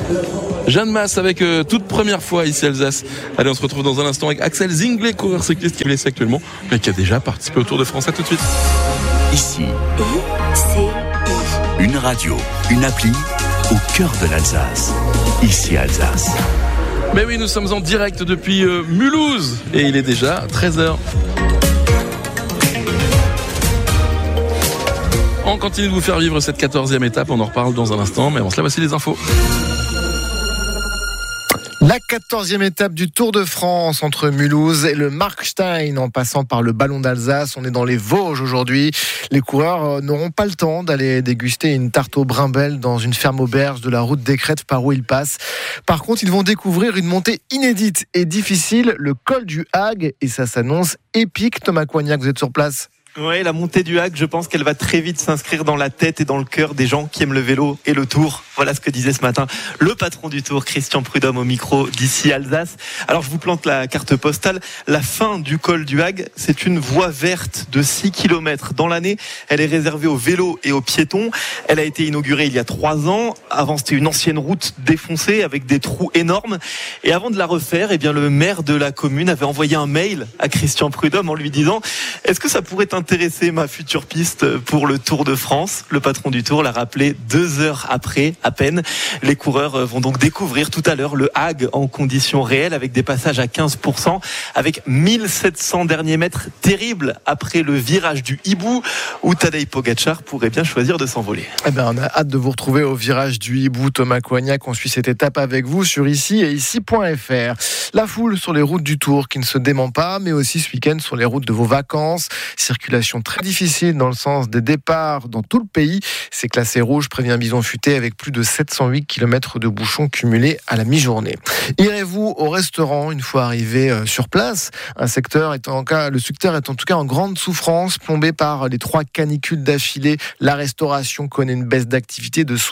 Jeanne Masse avec toute première fois ici à Alsace. Allez, on se retrouve dans un instant avec Axel Zinglet, coureur cycliste qui est blessé actuellement, mais qui a déjà participé au Tour de France. À tout de suite. Ici, une radio, une appli au cœur de l'Alsace. Ici Alsace. Mais oui, nous sommes en direct depuis Mulhouse et il est déjà 13h. On continue de vous faire vivre cette 14e étape, on en reparle dans un instant, mais avant cela, voici les infos. La 14e étape du Tour de France entre Mulhouse et le Markstein en passant par le Ballon d'Alsace. On est dans les Vosges aujourd'hui. Les coureurs n'auront pas le temps d'aller déguster une tarte au brimel dans une ferme auberge de la route des Crêtes par où ils passent. Par contre, ils vont découvrir une montée inédite et difficile, le col du Hag, et ça s'annonce épique. Thomas Coignac, vous êtes sur place? Oui, la montée du Hag, je pense qu'elle va très vite s'inscrire dans la tête et dans le cœur des gens qui aiment le vélo et le Tour. Voilà ce que disait ce matin le patron du Tour, Christian Prudhomme, au micro d'Ici Alsace. Alors je vous plante la carte postale. La fin du col du Hag, c'est une voie verte de 6 km. Dans l'année, elle est réservée aux vélos et aux piétons. Elle a été inaugurée il y a 3 ans. Avant, c'était une ancienne route défoncée avec des trous énormes. Et avant de la refaire, eh bien, le maire de la commune avait envoyé un mail à Christian Prudhomme en lui disant: est-ce que ça pourrait intéresser ma future piste pour le Tour de France? Le patron du Tour l'a rappelé 2 heures après, à peine. Les coureurs vont donc découvrir tout à l'heure le Hag en conditions réelles, avec des passages à 15%, avec 1700 derniers mètres terribles après le virage du Hibou, où Tadej Pogačar pourrait bien choisir de s'envoler. Eh ben, on a hâte de vous retrouver au virage du Hibou. Thomas Coignac, on suit cette étape avec vous sur ici et ici.fr. La foule sur les routes du Tour qui ne se dément pas, mais aussi ce week-end sur les routes de vos vacances. Circulation très difficile dans le sens des départs dans tout le pays. C'est classé rouge, prévient Bison Futé, avec plus de 708 km de bouchons cumulés à la mi-journée. Irez-vous au restaurant une fois arrivé sur place? Le secteur est en tout cas en grande souffrance, plombé par les 3 canicules d'affilée. La restauration connaît une baisse d'activité de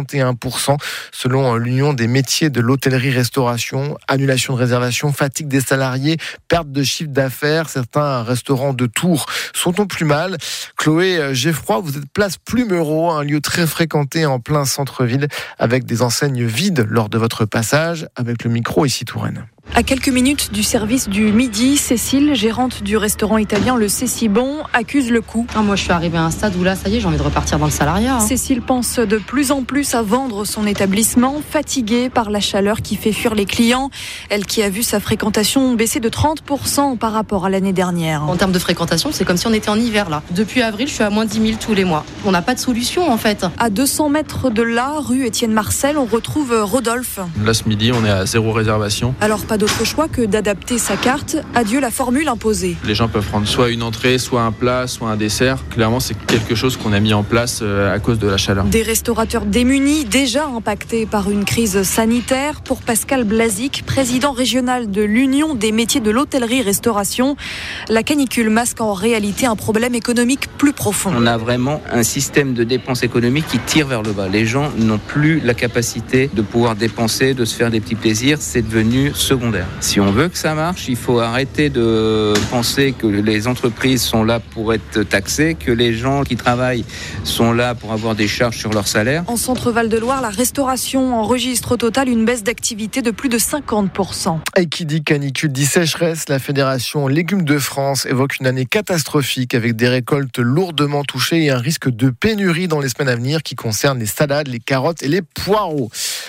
61%, selon l'Union des métiers de l'hôtellerie-restauration. Annulation de réservation, fatigue des salariés, perte de chiffre d'affaires. Certains restaurants de Tours sont au plus mal. Chloé Geffroy, vous êtes place Plumereau, un lieu très fréquenté en plein centre-ville, avec des enseignes vides lors de votre passage, avec le micro ici Touraine. À quelques minutes du service du midi, Cécile, gérante du restaurant italien Le Cécibon, accuse le coup. Moi, je suis arrivée à un stade où là, ça y est, j'ai envie de repartir dans le salariat. Cécile pense de plus en plus à vendre son établissement, fatiguée par la chaleur qui fait fuir les clients. Elle qui a vu sa fréquentation baisser de 30% par rapport à l'année dernière. En termes de fréquentation, c'est comme si on était en hiver là. Depuis avril, je suis à moins 10 000 tous les mois. On n'a pas de solution en fait. À 200 mètres de là, rue Étienne Marcel, on retrouve Rodolphe. Là, ce midi, on est à 0 réservation. Alors, pas d'autre choix que d'adapter sa carte. Adieu la formule imposée. Les gens peuvent prendre soit une entrée, soit un plat, soit un dessert. Clairement, c'est quelque chose qu'on a mis en place à cause de la chaleur. Des restaurateurs démunis, déjà impactés par une crise sanitaire. Pour Pascal Blazic, président régional de l'Union des métiers de l'hôtellerie-restauration, la canicule masque en réalité un problème économique plus profond. On a vraiment un système de dépenses économiques qui tire vers le bas. Les gens n'ont plus la capacité de pouvoir dépenser, de se faire des petits plaisirs. C'est devenu secondaire. Si on veut que ça marche, il faut arrêter de penser que les entreprises sont là pour être taxées, que les gens qui travaillent sont là pour avoir des charges sur leur salaire. En Centre-Val de Loire, la restauration enregistre au total une baisse d'activité de plus de 50%. Et qui dit canicule dit sécheresse. La Fédération Légumes de France évoque une année catastrophique avec des récoltes lourdement touchées et un risque de pénurie dans les semaines à venir qui concerne les salades, les carottes et les poireaux.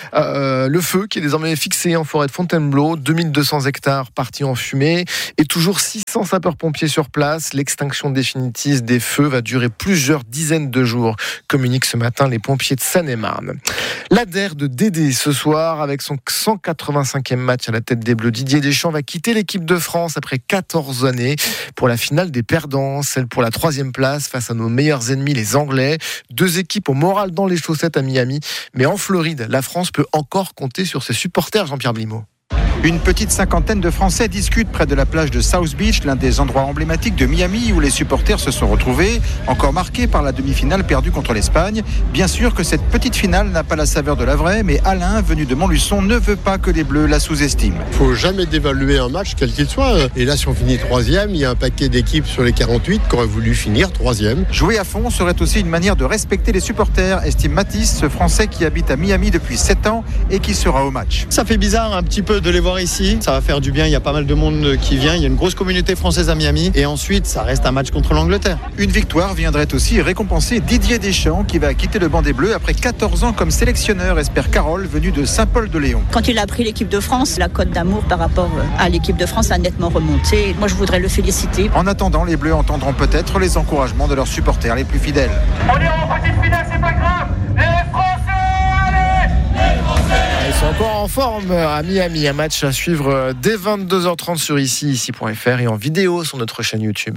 Le feu qui est désormais fixé en forêt de Fontainebleau, 2200 hectares partis en fumée et toujours 600 sapeurs-pompiers sur place. L'extinction définitive des feux va durer plusieurs dizaines de jours, communiquent ce matin les pompiers de Seine-et-Marne. L'Ader de Dédé ce soir avec son 185e match à la tête des Bleus. Didier Deschamps va quitter l'équipe de France après 14 années pour la finale des perdants, celle pour la 3e place face à nos meilleurs ennemis les Anglais. 2 équipes au moral dans les chaussettes à Miami, mais en Floride, la France peut encore compter sur ses supporters, Jean-Pierre Blimaud. Une petite cinquantaine de Français discutent près de la plage de South Beach, l'un des endroits emblématiques de Miami où les supporters se sont retrouvés, encore marqués par la demi-finale perdue contre l'Espagne. Bien sûr que cette petite finale n'a pas la saveur de la vraie, mais Alain, venu de Montluçon, ne veut pas que les Bleus la sous-estiment. Il ne faut jamais dévaluer un match, quel qu'il soit. Et là, si on finit 3e, il y a un paquet d'équipes sur les 48 qui auraient voulu finir 3e. Jouer à fond serait aussi une manière de respecter les supporters, estime Mathis, ce Français qui habite à Miami depuis 7 ans et qui sera au match. Ça fait bizarre un petit peu de les voir ici. Ça va faire du bien, il y a pas mal de monde qui vient. Il y a une grosse communauté française à Miami. Et ensuite, ça reste un match contre l'Angleterre. Une victoire viendrait aussi récompenser Didier Deschamps qui va quitter le banc des Bleus après 14 ans comme sélectionneur, espère Carole, venue de Saint-Paul-de-Léon. Quand il a pris l'équipe de France, la cote d'amour par rapport à l'équipe de France a nettement remonté. Moi, je voudrais le féliciter. En attendant, les Bleus entendront peut-être les encouragements de leurs supporters les plus fidèles. On est en petite finale, c'est pas grave. Les Français, allez, les Français. Ils sont encore en forme à Miami. Un match à suivre dès 22h30 sur ici.fr et en vidéo sur notre chaîne YouTube.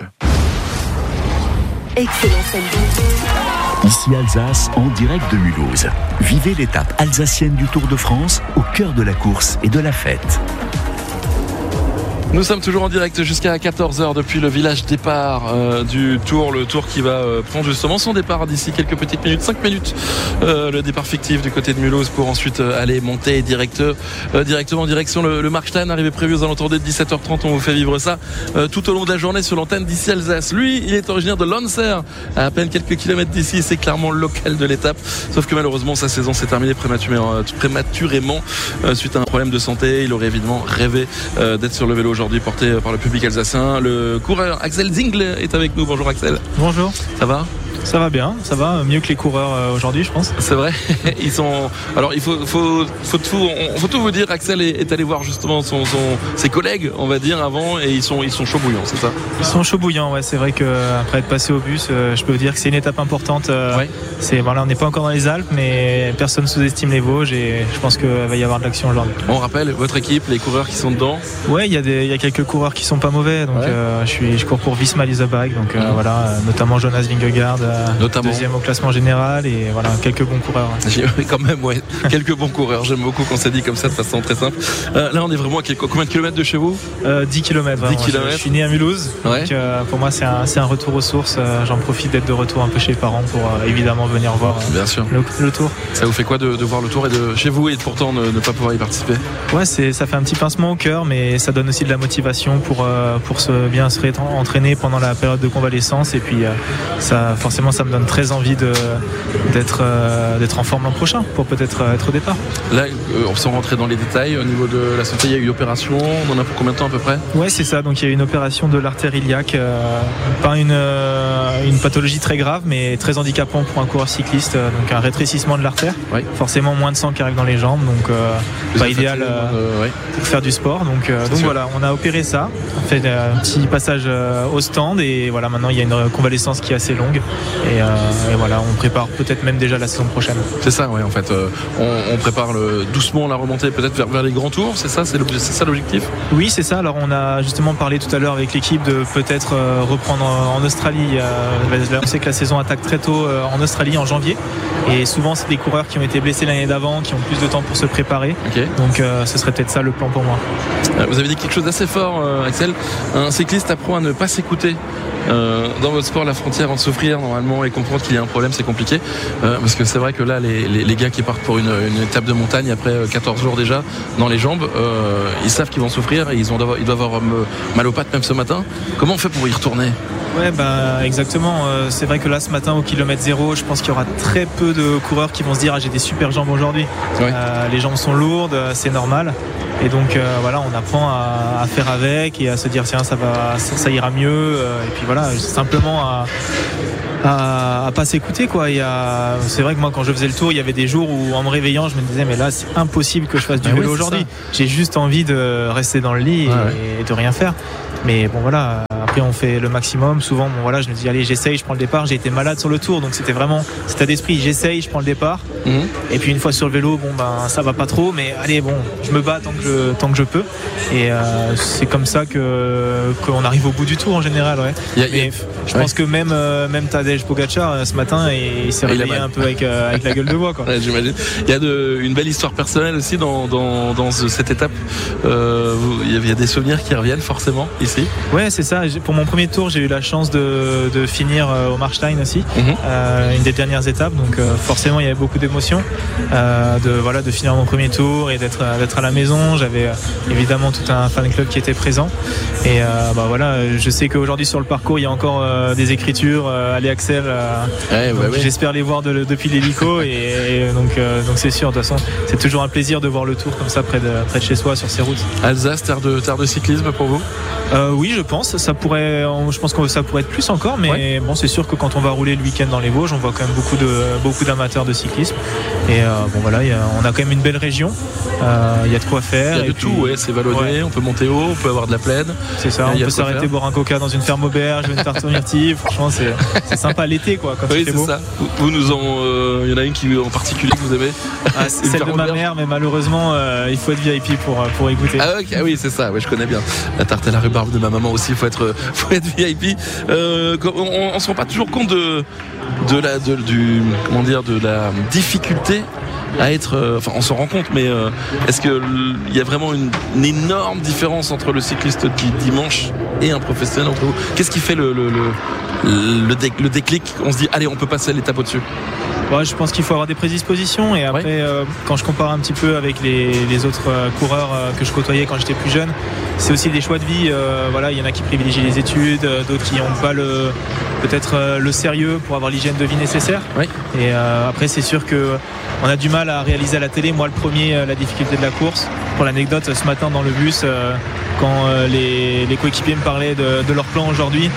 Excellent samedi. Ici Alsace, en direct de Mulhouse. Vivez l'étape alsacienne du Tour de France au cœur de la course et de la fête. Nous sommes toujours en direct jusqu'à 14h depuis le village départ du Tour. Le Tour qui va prendre justement son départ d'ici quelques petites minutes, 5 minutes. Le départ fictif du côté de Mulhouse pour ensuite aller monter directement en direction le Markstein, arrivé prévu aux alentours de 17h30. On vous fait vivre ça tout au long de la journée sur l'antenne d'ici Alsace. Lui, il est originaire de Lancer, à peine quelques kilomètres d'ici. C'est clairement le local de l'étape. Sauf que malheureusement, sa saison s'est terminée prématurément suite à un problème de santé. Il aurait évidemment rêvé d'être sur le vélo aujourd'hui, porté par le public alsacien. Le coureur Axel Zingler est avec nous. Bonjour Axel. Bonjour. Ça va ? Ça va bien, ça va mieux que les coureurs aujourd'hui, je pense. C'est vrai. Ils sont. Alors il faut tout vous dire. Axel est allé voir justement ses collègues, on va dire, avant, et ils sont chauds bouillants, c'est ça ? Ils sont chauds bouillants, ouais. C'est vrai qu'après être passé au bus, je peux vous dire que c'est une étape importante. Ouais. On n'est pas encore dans les Alpes, mais personne sous-estime les Vosges et je pense qu'il va y avoir de l'action aujourd'hui. On rappelle votre équipe, les coureurs qui sont dedans. Ouais, il y a quelques coureurs qui sont pas mauvais. Donc je cours pour Visma Leasebike, donc voilà, notamment Jonas Vingegaard. Deuxième au classement général et voilà, quelques bons coureurs. Quand même, ouais, quelques bons coureurs. J'aime beaucoup qu'on s'est dit comme ça de façon très simple. Là, on est vraiment à combien de kilomètres de chez vous ? 10 km. 10 km. Je suis né à Mulhouse. Ouais. Donc, pour moi, c'est un retour aux sources. J'en profite d'être de retour un peu chez les parents pour évidemment venir voir bien sûr. Le Tour. Ça vous fait quoi de voir le Tour et de chez vous et pourtant ne pas pouvoir y participer ? Ouais, ça fait un petit pincement au cœur, mais ça donne aussi de la motivation pour bien se entraîner pendant la période de convalescence et puis forcément ça me donne très envie d'être en forme l'an prochain pour peut-être être au départ. Là, sans rentrer dans les détails, au niveau de la santé, il y a eu une opération. On en a pour combien de temps à peu près ? Ouais, c'est ça. Donc il y a eu une opération de l'artère iliaque, pas une pathologie très grave, mais très handicapant pour un coureur cycliste. Donc un rétrécissement de l'artère. Ouais. Forcément moins de sang qui arrive dans les jambes, donc pas idéal pour faire du sport. Donc voilà, on a opéré ça. On fait un petit passage au stand et voilà, maintenant il y a une convalescence qui est assez longue. Et voilà, on prépare peut-être même déjà la saison prochaine. C'est ça, oui, en fait. On prépare doucement la remontée peut-être vers les grands tours, c'est ça l'objectif ? Oui, c'est ça. Alors on a justement parlé tout à l'heure avec l'équipe de peut-être reprendre en Australie. On sait que la saison attaque très tôt en Australie, en janvier. Et souvent, c'est des coureurs qui ont été blessés l'année d'avant, qui ont plus de temps pour se préparer. Okay. Donc ce serait peut-être ça le plan pour moi. Vous avez dit quelque chose d'assez fort, Axel. Un cycliste apprend à ne pas s'écouter. Dans votre sport, la frontière en souffrir normalement et comprendre qu'il y a un problème, c'est compliqué parce que c'est vrai que là les gars qui partent pour une étape de montagne après 14 jours déjà dans les jambes, ils savent qu'ils vont souffrir et ils doivent avoir mal aux pattes même ce matin. Comment on fait pour y retourner ? Ouais, exactement. C'est vrai que là ce matin au kilomètre 0, je pense qu'il y aura très peu de coureurs qui vont se dire j'ai des super jambes aujourd'hui. Ouais. Les jambes sont lourdes, c'est normal. Et donc voilà, on apprend à faire avec et à se dire tiens ça ira mieux et puis voilà, simplement à pas s'écouter quoi. C'est vrai que moi quand je faisais le tour, il y avait des jours où en me réveillant je me disais mais là c'est impossible que je fasse du vélo aujourd'hui. J'ai juste envie de rester dans le lit et de rien faire. Mais bon voilà, après Après, on fait le maximum. Souvent, je me dis, allez, j'essaye, je prends le départ. J'ai été malade sur le tour, donc c'était vraiment cet état d'esprit. J'essaye, je prends le départ. Et puis une fois sur le vélo, ça va pas trop, mais allez, je me bats tant que je peux. Et c'est comme ça qu'on arrive au bout du tour en général. Ouais. Je pense que même Tadej Pogačar ce matin, il s'est réveillé un peu avec la gueule de bois. Quoi. Ouais, j'imagine. Il y a une belle histoire personnelle aussi dans cette étape. Il y a des souvenirs qui reviennent forcément ici. Ouais, c'est ça. Pour mon premier tour, j'ai eu la chance de finir au Marstein aussi, une des dernières étapes. Donc forcément, il y avait beaucoup d'émotions de finir mon premier tour et d'être à la maison. J'avais évidemment tout un fan club qui était présent. Et je sais qu'aujourd'hui sur le parcours, il y a encore des écritures. Allez Axel, j'espère les voir depuis l'hélico. Et donc c'est sûr. De toute façon, c'est toujours un plaisir de voir le tour comme ça près de chez soi sur ces routes. Alsace, terre de cyclisme pour vous? Oui, je pense. Je pense que ça pourrait être plus encore, mais c'est sûr que quand on va rouler le week-end dans les Vosges, on voit quand même beaucoup d'amateurs de cyclisme. Et on a quand même une belle région. Il y a de quoi faire. Il y a de tout, c'est vallonné. On peut monter haut, on peut avoir de la plaine. C'est ça. On peut s'arrêter boire un coca dans une ferme auberge, une tarte aux myrtilles. Franchement, c'est sympa l'été, quoi. Quand c'est beau. Ça. Il y en a une qui en particulier que vous aimez. Celle de ma mère, mais malheureusement, il faut être VIP pour y goûter. Ah oui, c'est ça. Ouais, je connais bien. La tarte à la rhubarbe de ma maman aussi. Il faut être VIP. On se rend pas toujours compte de la difficulté à être. On s'en rend compte, mais est-ce qu'il y a vraiment une énorme différence entre le cycliste du dimanche et un professionnel entre vous? Qu'est-ce qui fait le déclic? On se dit, allez, on peut passer l'étape au-dessus. Je pense qu'il faut avoir des prédispositions et après quand je compare un petit peu avec les autres coureurs que je côtoyais quand j'étais plus jeune, c'est aussi des choix de vie. Il y en a qui privilégient les études, d'autres qui n'ont pas peut-être le sérieux pour avoir l'hygiène de vie nécessaire. Et après c'est sûr qu'on a du mal à réaliser à la télé. Moi le premier, la difficulté de la course. Pour l'anecdote, ce matin dans le bus, quand les coéquipiers me parlaient de leur plan aujourd'hui,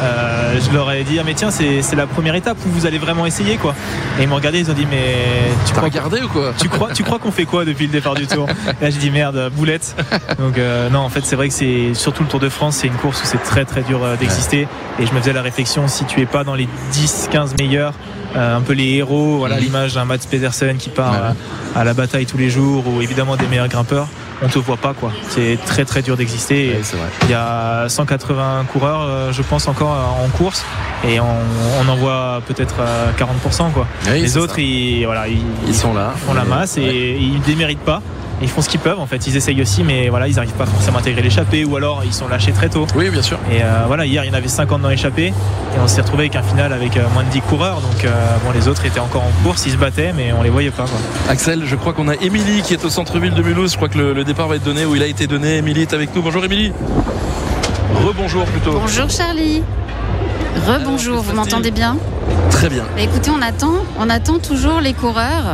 je leur ai dit mais tiens, c'est la première étape où vous allez vraiment essayer, quoi. Et ils m'ont regardé, ils ont dit mais tu crois regardé ou quoi? Tu crois qu'on fait quoi depuis le départ du Tour? Et là j'ai dit merde, boulette. Donc non, en fait c'est vrai que c'est surtout le Tour de France, c'est une course où c'est très très dur d'exister. Et je me faisais la réflexion, si tu es pas dans les 10-15 meilleurs, un peu les héros, l'image d'un Mats Pedersen qui part à la bataille tous les jours, ou évidemment des meilleurs grimpeurs, on te voit pas, quoi. C'est très très dur d'exister. Il y a 180 coureurs, je pense, encore en course, et on en voit peut-être 40%, quoi. Les autres, ils sont là, ils font la masse et ils déméritent pas. Ils font ce qu'ils peuvent, en fait, ils essayent aussi, mais ils n'arrivent pas forcément à intégrer l'échappée, ou alors ils sont lâchés très tôt. Oui, bien sûr. Et hier il y en avait 50 dans l'échappée et on s'est retrouvé avec un final avec moins de 10 coureurs, donc les autres étaient encore en course, ils se battaient, mais on les voyait pas, quoi. Axel, je crois qu'on a Émilie qui est au centre-ville de Mulhouse. Je crois que le départ va être donné, ou il a été donné. Émilie est avec nous. Bonjour Émilie. Rebonjour plutôt. Bonjour Charlie. Rebonjour, vous m'entendez bien? Très bien. Écoutez, on attend toujours les coureurs.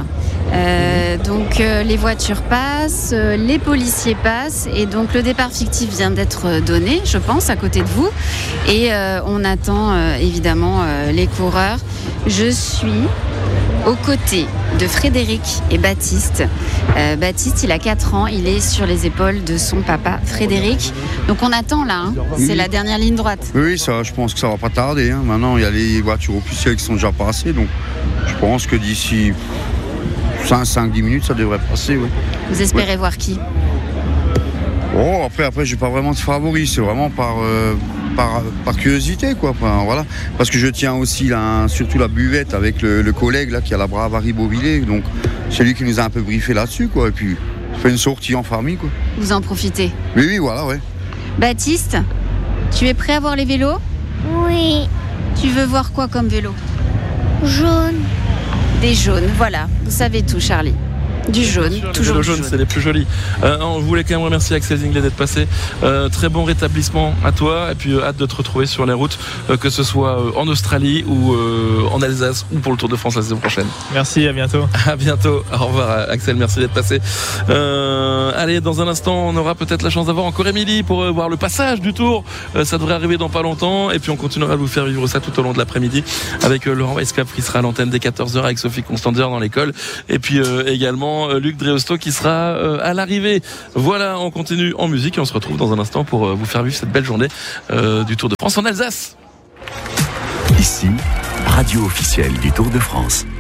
Donc les voitures passent, les policiers passent, et donc le départ fictif vient d'être donné, je pense, à côté de vous, et on attend évidemment les coureurs. Je suis aux côtés de Frédéric et Baptiste. Baptiste, il a 4 ans, il est sur les épaules de son papa Frédéric. Donc on attend là, c'est la dernière ligne droite. Oui, ça, je pense que ça va pas tarder. Maintenant, il y a les voitures officielles qui sont déjà passées, donc je pense que d'ici 5-10 minutes, ça devrait passer. Oui. Vous espérez voir qui? Après, je n'ai pas vraiment de favori, c'est vraiment par curiosité, quoi. Parce que je tiens aussi surtout la buvette avec le collègue là, qui a la brave Harry Beauvillé, donc c'est lui qui nous a un peu briefé là-dessus, quoi. Et puis, on fait une sortie en famille, quoi. Vous en profitez? Oui, voilà, ouais. Baptiste, tu es prêt à voir les vélos? Oui. Tu veux voir quoi comme vélo? Jaune. Des jaunes, voilà. Vous savez tout, Charlie. Du jaune, toujours le jaune, c'est les plus jolis. On voulait quand même remercier Axel Zinglet d'être passé. Très bon rétablissement à toi, et puis hâte de te retrouver sur les routes, que ce soit en Australie ou en Alsace, ou pour le Tour de France la saison prochaine. Merci, à bientôt. À bientôt. Au revoir Axel, merci d'être passé. Allez, dans un instant, on aura peut-être la chance d'avoir encore Émilie pour voir le passage du Tour. Ça devrait arriver dans pas longtemps, et puis on continuera à vous faire vivre ça tout au long de l'après-midi avec Laurent Weisskopf qui sera à l'antenne dès 14h avec Sophie Constander dans l'école, et puis également également Luc Dreosto qui sera à l'arrivée. Voilà, on continue en musique et on se retrouve dans un instant pour vous faire vivre cette belle journée du Tour de France en Alsace. Ici, radio officielle du Tour de France.